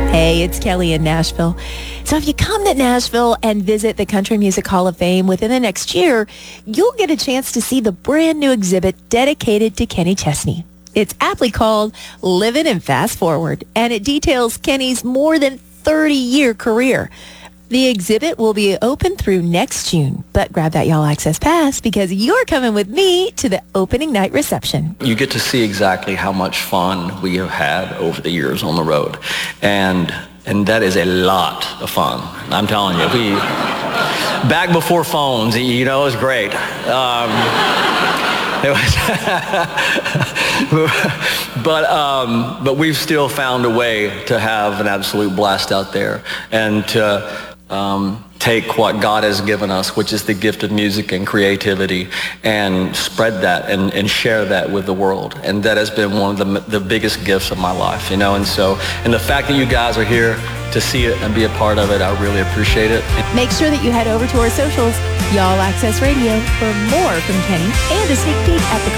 Hey, it's Kelly in Nashville. So if you come to Nashville and visit the Country Music Hall of Fame within the next year, you'll get a chance to see the brand new exhibit dedicated to Kenny Chesney. It's aptly called Living in Fast Forward, and it details Kenny's more than 30-year career. The exhibit will be open through next June, but grab that Y'all Access Pass because you're coming with me to the opening night reception. You get to see exactly how much fun we have had over the years on the road, and that is a lot of fun. I'm telling you, back before phones, it was great. But we've still found a way to have an absolute blast out there and to take what God has given us, which is the gift of music and creativity, and spread that and share that with the world. And that has been one of the biggest gifts of my life, and the fact that you guys are here to see it and be a part of it, I really appreciate it. Make sure that you head over to our socials, Y'all Access Radio, for more from Kenny and a sneak peek at the